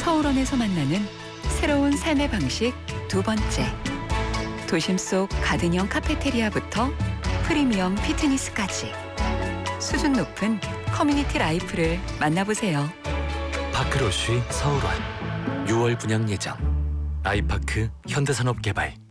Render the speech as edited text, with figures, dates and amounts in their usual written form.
서울원에서 만나는 새로운 삶의 방식 두 번째. 도심 속 가든형 카페테리아부터 프리미엄 피트니스까지 수준 높은 커뮤니티 라이프를 만나보세요. 파크로쉬 서울원 6월 분양 예정. 아이파크 현대산업개발.